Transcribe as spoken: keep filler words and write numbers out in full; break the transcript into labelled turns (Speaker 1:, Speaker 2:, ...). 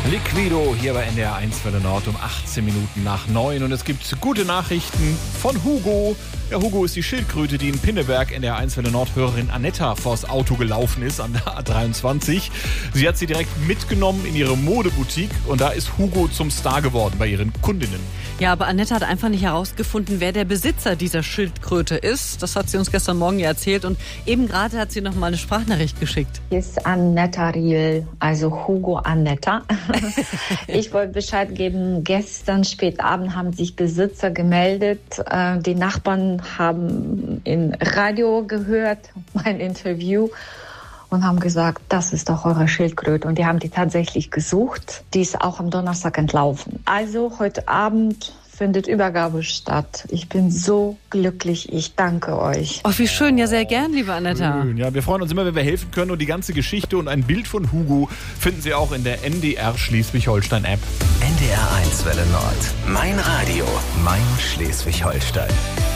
Speaker 1: Liquido hier bei N D R eins Welle Nord um achtzehn Minuten nach neun. Und es gibt gute Nachrichten von Hugo. Ja, Hugo ist die Schildkröte, die in Pinneberg N D R eins Welle Nord-Hörerin Anetta vors Auto gelaufen ist an der A dreiundzwanzig. Sie hat sie direkt mitgenommen in ihre Modeboutique und da ist Hugo zum Star geworden bei ihren Kundinnen.
Speaker 2: Ja, aber Anetta hat einfach nicht herausgefunden, wer der Besitzer dieser Schildkröte ist. Das hat sie uns gestern Morgen ja erzählt und eben gerade hat sie noch mal eine Sprachnachricht geschickt.
Speaker 3: Hier ist Anetta Riel, also Hugo Anetta. Ich wollte Bescheid geben, gestern spät Abend haben sich Besitzer gemeldet. Die Nachbarn haben im Radio gehört, mein Interview, und haben gesagt, das ist doch eure Schildkröte. Und die haben die tatsächlich gesucht. Die ist auch am Donnerstag entlaufen. Also heute Abend findet Übergabe statt. Ich bin so glücklich. Ich danke euch.
Speaker 2: Oh, wie schön. Ja, sehr gern, liebe Anetta.
Speaker 1: Schön. Ja, wir freuen uns immer, wenn wir helfen können. Und die ganze Geschichte und ein Bild von Hugo finden Sie auch in der N D R Schleswig-Holstein-App.
Speaker 4: N D R eins Welle Nord. Mein Radio. Mein Schleswig-Holstein.